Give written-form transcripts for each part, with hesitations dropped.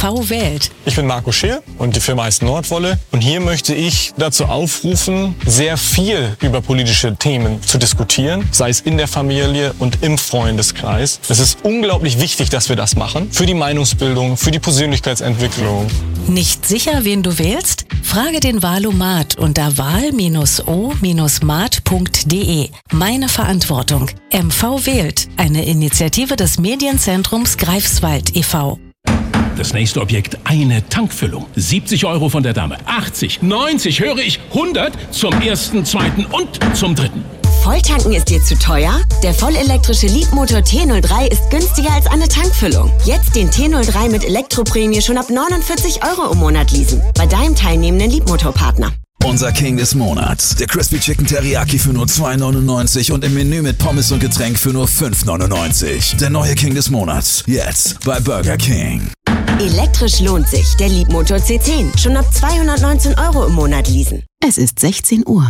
MV wählt. Ich bin Marco Scheer und die Firma heißt Nordwolle. Und hier möchte ich dazu aufrufen, sehr viel über politische Themen zu diskutieren, sei es in der Familie und im Freundeskreis. Es ist unglaublich wichtig, dass wir das machen. Für die Meinungsbildung, für die Persönlichkeitsentwicklung. Nicht sicher, wen du wählst? Frage den Wahlomat unter wahl-o-mat.de. Meine Verantwortung. MV wählt. Eine Initiative des Medienzentrums Greifswald e.V. Das nächste Objekt, eine Tankfüllung. 70 € von der Dame. 80, 90, höre ich 100 zum ersten, zweiten und zum dritten. Volltanken ist dir zu teuer? Der vollelektrische Leapmotor T03 ist günstiger als eine Tankfüllung. Jetzt den T03 mit Elektroprämie schon ab 49 € im Monat leasen. Bei deinem teilnehmenden Leapmotor-Partner. Unser King des Monats. Der Crispy Chicken Teriyaki für nur 2,99 und im Menü mit Pommes und Getränk für nur 5,99. Der neue King des Monats. Jetzt bei Burger King. Elektrisch lohnt sich. Der Leapmotor C10. Schon ab 219 € im Monat leasen. Es ist 16 Uhr.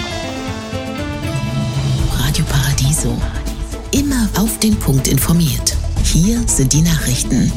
Radio Paradiso. Immer auf den Punkt informiert. Hier sind die Nachrichten.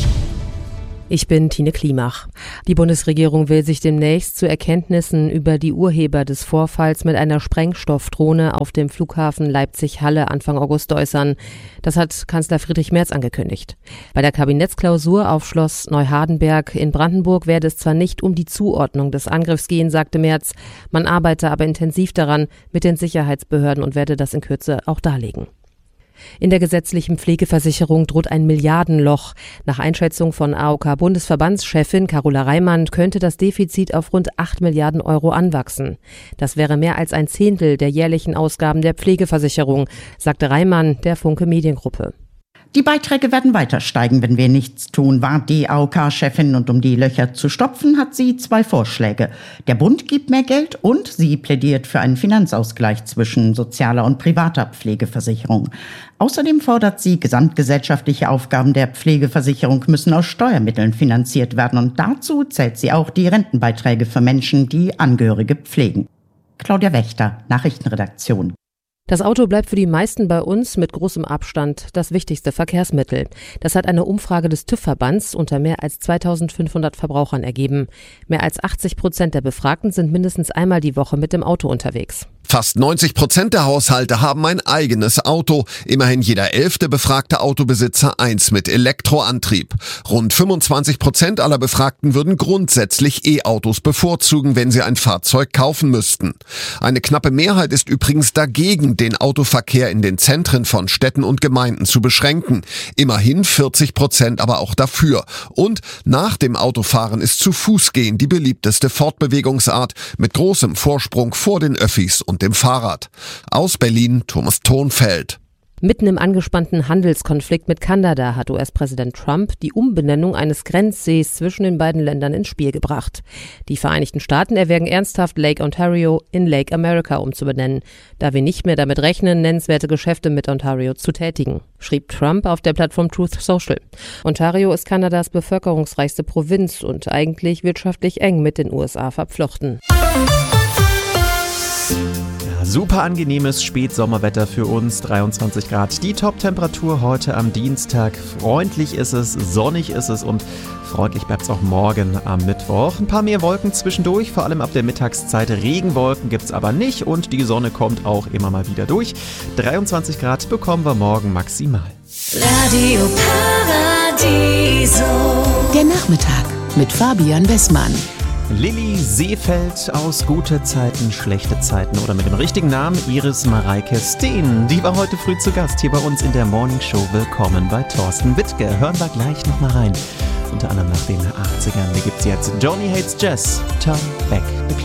Ich bin Tine Klimach. Die Bundesregierung will sich demnächst zu Erkenntnissen über die Urheber des Vorfalls mit einer Sprengstoffdrohne auf dem Flughafen Leipzig-Halle Anfang August äußern. Das hat Kanzler Friedrich Merz angekündigt. Bei der Kabinettsklausur auf Schloss Neuhardenberg in Brandenburg werde es zwar nicht um die Zuordnung des Angriffs gehen, sagte Merz, man arbeite aber intensiv daran mit den Sicherheitsbehörden und werde das in Kürze auch darlegen. In der gesetzlichen Pflegeversicherung droht ein Milliardenloch. Nach Einschätzung von AOK-Bundesverbandschefin Carola Reimann könnte das Defizit auf rund 8 Milliarden € anwachsen. Das wäre mehr als ein Zehntel der jährlichen Ausgaben der Pflegeversicherung, sagte Reimann der Funke Mediengruppe. Die Beiträge werden weiter steigen, wenn wir nichts tun, warnt die AOK-Chefin. Und um die Löcher zu stopfen, hat sie 2 Vorschläge. Der Bund gibt mehr Geld und sie plädiert für einen Finanzausgleich zwischen sozialer und privater Pflegeversicherung. Außerdem fordert sie, gesamtgesellschaftliche Aufgaben der Pflegeversicherung müssen aus Steuermitteln finanziert werden. Und dazu zählt sie auch die Rentenbeiträge für Menschen, die Angehörige pflegen. Claudia Wächter, Nachrichtenredaktion. Das Auto bleibt für die meisten bei uns mit großem Abstand das wichtigste Verkehrsmittel. Das hat eine Umfrage des TÜV-Verbands unter mehr als 2500 Verbrauchern ergeben. Mehr als 80% der Befragten sind mindestens einmal die Woche mit dem Auto unterwegs. Fast 90% der Haushalte haben ein eigenes Auto. Immerhin jeder 11. befragte Autobesitzer eins mit Elektroantrieb. Rund 25% aller Befragten würden grundsätzlich E-Autos bevorzugen, wenn sie ein Fahrzeug kaufen müssten. Eine knappe Mehrheit ist übrigens dagegen, den Autoverkehr in den Zentren von Städten und Gemeinden zu beschränken. Immerhin 40% aber auch dafür. Und nach dem Autofahren ist zu Fuß gehen die beliebteste Fortbewegungsart mit großem Vorsprung vor den Öffis und dem Fahrrad. Aus Berlin, Thomas Thonfeld. Mitten im angespannten Handelskonflikt mit Kanada hat US-Präsident Trump die Umbenennung eines Grenzsees zwischen den beiden Ländern ins Spiel gebracht. Die Vereinigten Staaten erwägen ernsthaft, Lake Ontario in Lake America umzubenennen, da wir nicht mehr damit rechnen, nennenswerte Geschäfte mit Ontario zu tätigen, schrieb Trump auf der Plattform Truth Social. Ontario ist Kanadas bevölkerungsreichste Provinz und eigentlich wirtschaftlich eng mit den USA verflochten. Super angenehmes Spätsommerwetter für uns, 23 Grad. Die Top-Temperatur heute am Dienstag. Freundlich ist es, sonnig ist es und freundlich bleibt es auch morgen am Mittwoch. Ein paar mehr Wolken zwischendurch, vor allem ab der Mittagszeit. Regenwolken gibt es aber nicht und die Sonne kommt auch immer mal wieder durch. 23 Grad bekommen wir morgen maximal. Radio Paradiso. Der Nachmittag mit Fabian Wessmann. Lilly Seefeld aus Gute Zeiten, Schlechte Zeiten oder mit dem richtigen Namen Iris Mareike Steen. Die war heute früh zu Gast hier bei uns in der Morning Show. Willkommen bei Thorsten Wittke. Hören wir gleich nochmal rein. Unter anderem nach den 80ern. Hier gibt's jetzt Johnny Hates Jazz, Turn Back the Clock.